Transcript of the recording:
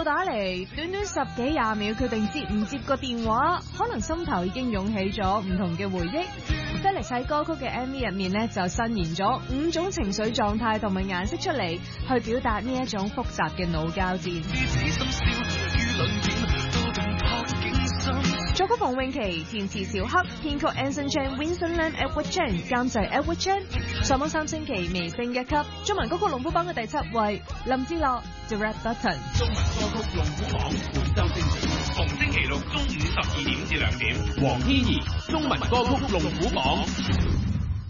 數打嚟，短短10幾20秒決定接唔接個電話，可能心頭已經湧起咗唔同嘅回憶。菲力西歌曲嘅 MV 入面呢，就伸延咗5種情緒狀態同埋顏色出嚟，去表達呢一種複雜嘅腦交戰。作曲馮詠琪，填詞小黑，編曲 Anson Chan、Vincent Lam、Edward Chan， 監製 Edward Chan。上網3星期微升1級，中文歌曲龍虎榜嘅第7位，林志樂 The Red Button。 中文歌曲龍虎榜本周精選，逢星期六中午12點至2點，黃天怡中文歌曲龍虎榜。